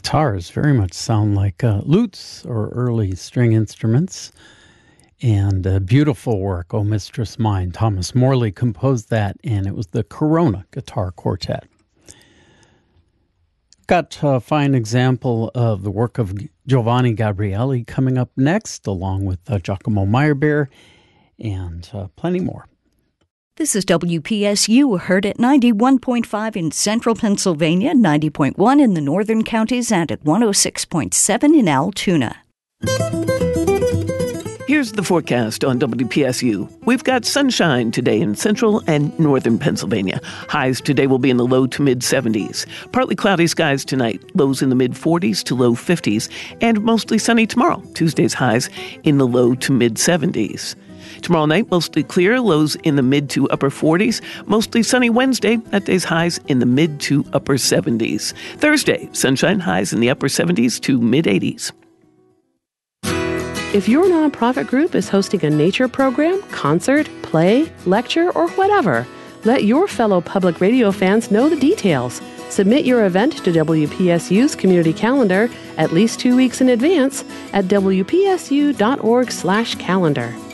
guitars very much sound like lutes or early string instruments. And beautiful work, Oh Mistress Mine. Thomas Morley composed that, and it was the Corona Guitar Quartet. Got a fine example of the work of Giovanni Gabrieli coming up next, along with Giacomo Meyerbeer, and plenty more. This is WPSU, heard at 91.5 in central Pennsylvania, 90.1 in the northern counties, and at 106.7 in Altoona. Here's the forecast on WPSU. We've got sunshine today in central and northern Pennsylvania. Highs today will be in the low to mid-70s. Partly cloudy skies tonight, lows in the mid-40s to low 50s, and mostly sunny tomorrow. Tuesday's highs in the low to mid-70s. Tomorrow night, mostly clear, lows in the mid to upper 40s. Mostly sunny Wednesday, that day's highs in the mid to upper 70s. Thursday, sunshine, highs in the upper 70s to mid-80s. If your nonprofit group is hosting a nature program, concert, play, lecture, or whatever, let your fellow public radio fans know the details. Submit your event to WPSU's community calendar at least 2 weeks in advance at wpsu.org/calendar.